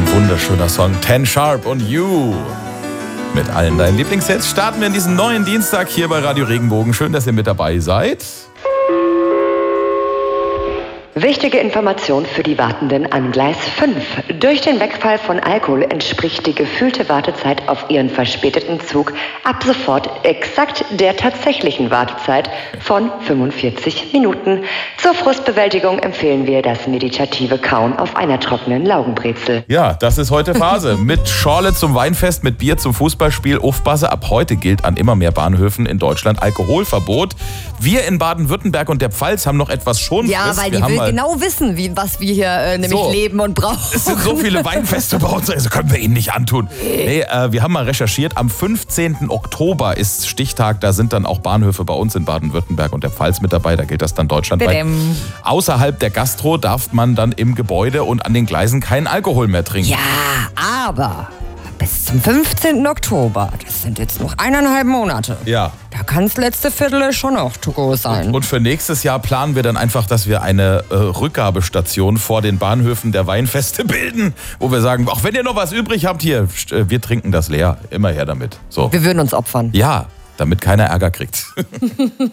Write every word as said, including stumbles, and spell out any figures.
Wunderschöner Song. Ten Sharp und You. Mit allen deinen Lieblingssets starten wir in diesen neuen Dienstag hier bei Radio Regenbogen. Schön, dass ihr mit dabei seid. Wichtige Information für die Wartenden an Gleis fünf. Durch den Wegfall von Alkohol entspricht die gefühlte Wartezeit auf Ihren verspäteten Zug ab sofort exakt der tatsächlichen Wartezeit von fünfundvierzig Minuten. Zur Frustbewältigung empfehlen wir das meditative Kauen auf einer trockenen Laugenbrezel. Ja, das ist heute Phase. Mit Schorle zum Weinfest, mit Bier zum Fußballspiel. Aufpasse, ab heute gilt an immer mehr Bahnhöfen in Deutschland Alkoholverbot. Wir in Baden-Württemberg und der Pfalz haben noch etwas schon Ja, frisch. weil Wir die haben will mal genau wissen, wie, was wir hier äh, nämlich So. leben und brauchen. Es sind so viele Weinfeste bei uns, also können wir ihnen nicht antun. Nee, äh, wir haben mal recherchiert, am fünfzehnten Oktober ist Stichtag, da sind dann auch Bahnhöfe bei uns in Baden-Württemberg und der Pfalz mit dabei, da gilt das dann deutschlandweit. Bidem. Außerhalb der Gastro darf man dann im Gebäude und an den Gleisen keinen Alkohol mehr trinken. Ja, aber bis zum fünfzehnten Oktober, das sind jetzt noch eineinhalb Monate. Ja. Da kann das letzte Viertel schon auch to go sein. Und für nächstes Jahr planen wir dann einfach, dass wir eine äh, Rückgabestation vor den Bahnhöfen der Weinfeste bilden, wo wir sagen, auch wenn ihr noch was übrig habt hier, äh, wir trinken das leer, immer her damit. So. Wir würden uns opfern. Ja, damit keiner Ärger kriegt.